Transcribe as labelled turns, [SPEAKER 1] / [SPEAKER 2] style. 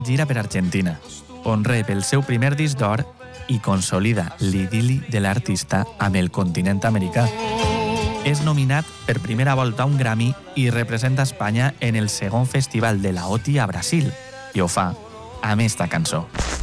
[SPEAKER 1] gira per Argentina, on rep el seu primer disc d'or i consolida l'idili de l'artista amb el continent americà. És nominat per primera volta a un Grammy i representa Espanya en el segon festival de la OTI a Brasil, i ho fa amb esta cançó.